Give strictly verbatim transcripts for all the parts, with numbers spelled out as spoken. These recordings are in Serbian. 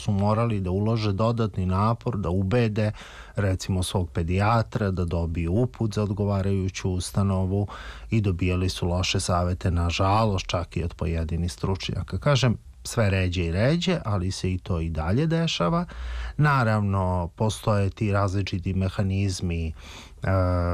su morali da ulože dodatni napor, da ubede recimo svog pedijatra, da dobiju uput za odgovarajuću ustanovu i dobijali su loše savete, nažalost, čak i od pojedinih stručnjaka. Kažem, sve ređe i ređe, ali se i to i dalje dešava. Naravno, postoje ti različiti mehanizmi e,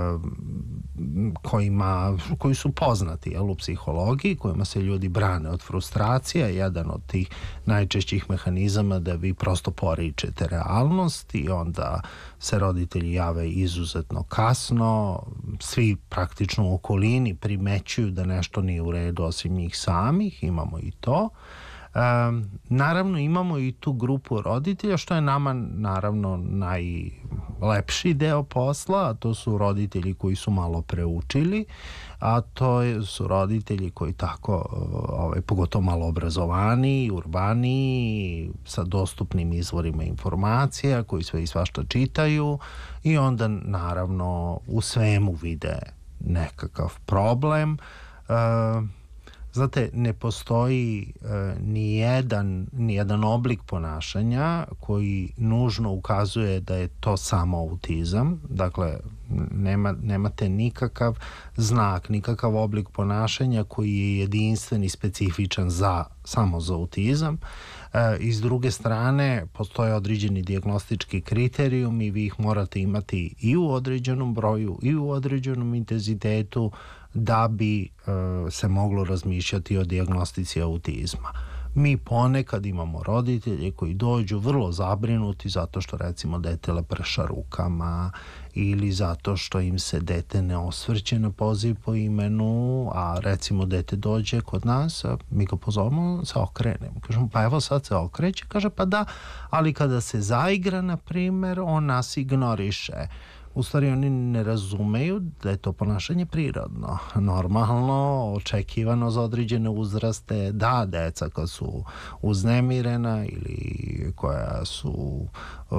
kojima, koji su poznati jel, u psihologiji, kojima se ljudi brane od frustracija. Jedan od tih najčešćih mehanizama da vi prosto poričete realnost i onda se roditelji jave izuzetno kasno. Svi praktično u okolini primećuju da nešto nije u redu osim njih samih, imamo i to. Um, naravno imamo i tu grupu roditelja, što je nama naravno najlepši deo posla, a to su roditelji koji su malo preučili, a to su roditelji koji tako, ovaj, pogotovo malo obrazovani, urbani, sa dostupnim izvorima informacija, koji sve i svašta čitaju i onda naravno u svemu vide nekakav problem. Uh, Znate, ne postoji e, ni jedan, ni jedan oblik ponašanja koji nužno ukazuje da je to samo autizam. Dakle, nema, nemate nikakav znak, nikakav oblik ponašanja koji je jedinstven i specifičan za, samo za autizam. E, I s druge strane, postoje određeni dijagnostički kriterijum i vi ih morate imati i u određenom broju i u određenom intenzitetu da bi e, se moglo razmišljati o dijagnostici autizma. Mi ponekad imamo roditelje koji dođu vrlo zabrinuti zato što recimo dete leprša rukama ili zato što im se dete ne osvrće na poziv po imenu, a recimo dete dođe kod nas, a mi ga pozovemo, se okrenemo. Kažemo, pa evo sad se okreće, kaže pa da, ali kada se zaigra, na primer, on nas ignoriše. U stvari oni ne razumeju da je to ponašanje prirodno, normalno, očekivano za određene uzraste, da, deca koja su uznemirena ili koja su uh,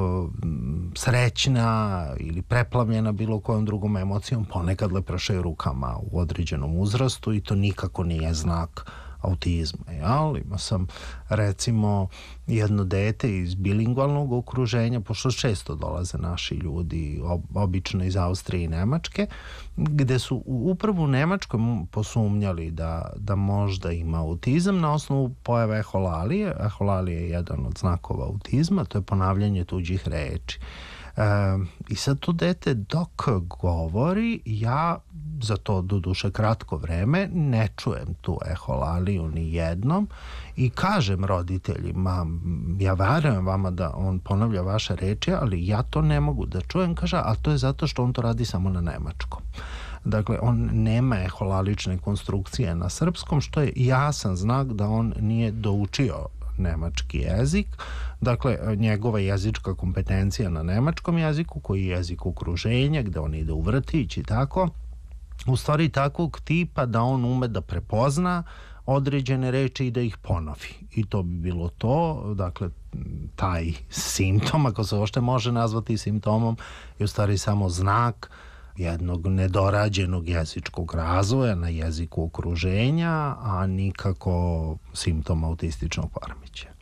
srećna ili preplavljena bilo kojom drugom emocijom, ponekad lepršaju rukama u određenom uzrastu i to nikako nije znak autizma. Ja? Ima sam recimo jedno dete iz bilingualnog okruženja, pošto često dolaze naši ljudi, obično iz Austrije i Nemačke, gde su upravo u Nemačkoj posumnjali da, da možda ima autizam na osnovu pojave eholalije. Eholalija je jedan od znakova autizma, to je ponavljanje tuđih reči. E, I sad to dete dok govori, ja za to doduše kratko vreme ne čujem tu eholaliju ni jednom i kažem roditeljima, ja verujem vama da on ponavlja vaše reči, ali ja to ne mogu da čujem, kaže, a to je zato što on to radi samo na nemačkom. Dakle, on nema eholalične konstrukcije na srpskom, što je jasan znak da on nije doučio nemački jezik. Dakle, njegova jezička kompetencija na nemačkom jeziku, koji je jezik okruženja, gde on ide u vrtić i tako, u stvari takvog tipa da on ume da prepozna određene reči i da ih ponovi. I to bi bilo to, dakle, taj simptom, ako se uopšte može nazvati simptomom, je u stvari samo znak jednog nedorađenog jezičkog razvoja na jeziku okruženja, a nikako simptom autističnog poremećaja.